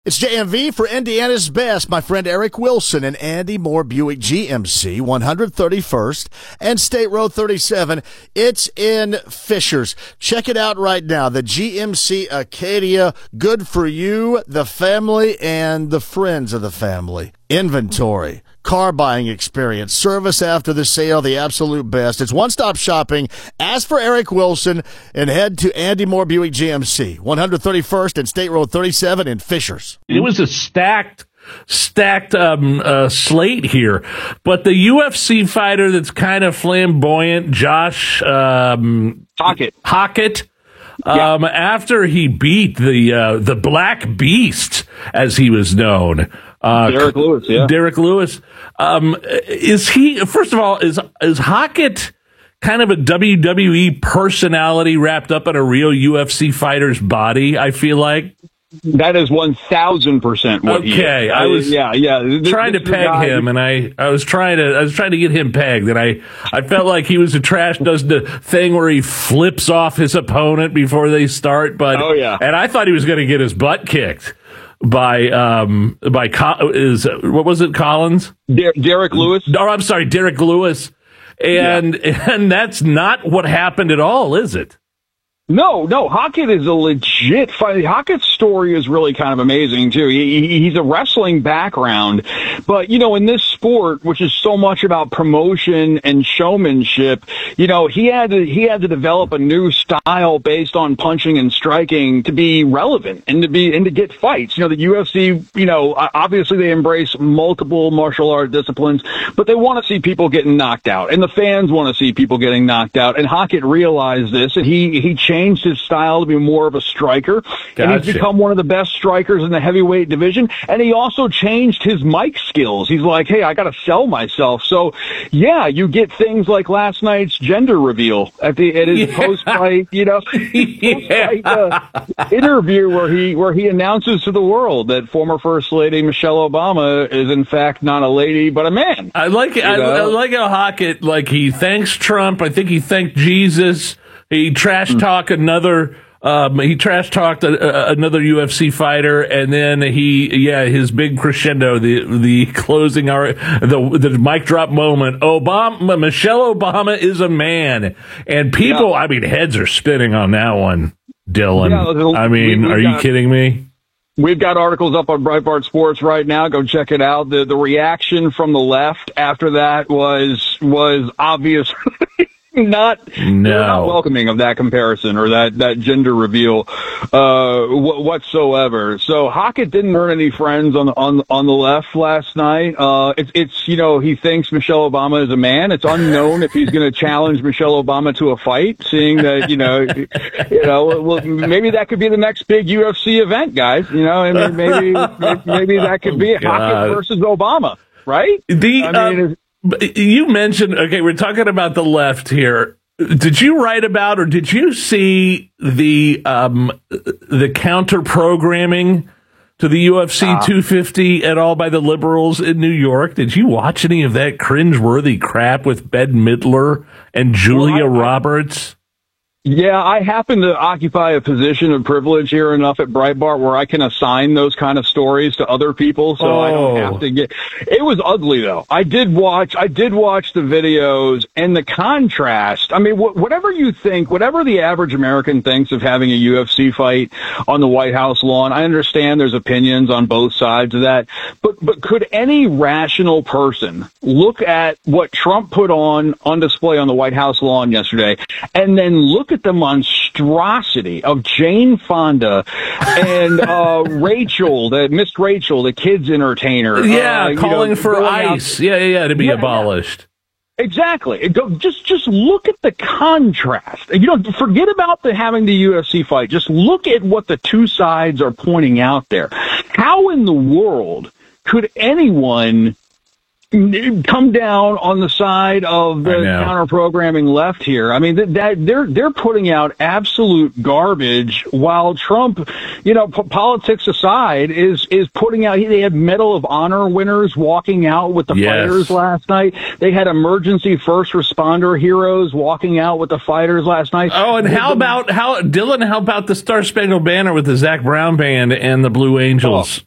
It's JMV for Indiana's Best. My friend Eric Wilson and Andy Moore Buick GMC, 131st and State Road 37. It's in Fishers. Check it out right now. The GMC Acadia, good for you, the family, and the friends of the family. Inventory, car buying experience, service after the sale, the absolute best. It's one-stop shopping. Ask for Eric Wilson and head to Andy Moore Buick GMC, 131st and State Road 37 in Fishers. It was a stacked slate here, but the UFC fighter that's kind of flamboyant, Josh Hockett. After he beat the Black Beast, as he was known, Derek Lewis. Yeah, Derek Lewis. Is he? First of all, is Hockett kind of a WWE personality wrapped up in a real UFC fighter's body? I feel like. That is 1,000% what he is. Okay, I was trying to peg him, and I was trying to get him pegged, and I felt like he was a trash. Does the thing where he flips off his opponent before they start, but and I thought he was going to get his butt kicked by what was it, Collins? Derek Lewis. Oh, I'm sorry, Derek Lewis, and that's not what happened at all, is it? No, Hockett is a legit fight. Hockett's story is really kind of amazing, too. He's a wrestling background, but, in this sport, which is so much about promotion and showmanship, he had to develop a new style based on punching and striking to be relevant and to get fights. The UFC, obviously they embrace multiple martial art disciplines, but they want to see people getting knocked out, and the fans want to see people getting knocked out, and Hockett realized this, and he changed his style to be more of a striker. Gotcha. And he's become one of the best strikers in the heavyweight division. And he also changed his mic skills. He's like, hey, I got to sell myself. So, you get things like last night's gender reveal at his post-fight, interview where he announces to the world that former First Lady Michelle Obama is in fact not a lady but a man. I like it. I like how Hockett, he thanks Trump. I think he thanked Jesus. He trash talked another. He trash talked another UFC fighter, and then his big crescendo, the closing, the mic drop moment. Michelle Obama is a man, and people. I mean, heads are spinning on that one, Dylan. Are you kidding me? We've got articles up on Breitbart Sports right now. Go check it out. The reaction from the left after that was obvious. Not welcoming of that comparison or that gender reveal whatsoever. So Hockett didn't earn any friends on the left last night. He thinks Michelle Obama is a man. It's unknown if he's going to challenge Michelle Obama to a fight. Seeing that maybe that could be the next big UFC event, guys. And maybe that could be Hockett versus Obama, right? You mentioned, we're talking about the left here. Did you write about or did you see the counter programming to the UFC 250 at all by the liberals in New York? Did you watch any of that cringeworthy crap with Bette Midler and Julia Roberts? Yeah, I happen to occupy a position of privilege here enough at Breitbart where I can assign those kind of stories to other people, so I don't have to get. It was ugly though. I did watch the videos and the contrast. I mean, whatever you think, whatever the average American thinks of having a UFC fight on the White House lawn, I understand there's opinions on both sides of that. But could any rational person look at what Trump put on display on the White House lawn yesterday and then look at the monstrosity of Jane Fonda and Miss Rachel, the kids entertainer. Calling for ICE. To be abolished. Exactly. Just look at the contrast. Forget about having the UFC fight. Just look at what the two sides are pointing out there. How in the world could anyone come down on the side of the counter-programming left here? I mean, they're putting out absolute garbage while Trump, politics aside, is putting out. They had Medal of Honor winners walking out with the fighters last night. They had emergency first responder heroes walking out with the fighters last night. Oh, and how about the Star Spangled Banner with the Zac Brown Band and the Blue Angels?